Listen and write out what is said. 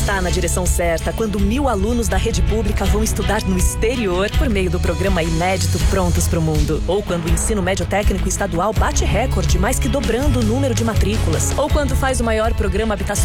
Está na direção certa quando 1.000 alunos da rede pública vão estudar no exterior por meio do programa inédito Prontos para o Mundo. Ou quando o ensino médio técnico estadual bate recorde, mais que dobrando o número de matrículas. Ou quando faz o maior programa habitacional